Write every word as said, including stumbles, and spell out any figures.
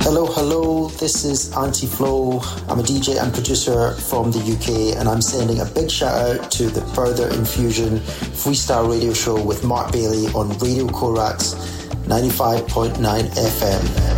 Hello, hello, this is Anti-Flow. I'm a D J and producer from the U K, and I'm sending a big shout out to the Further Infusion freestyle radio show with Mark Bailey on Radio Korax ninety-five point nine F M.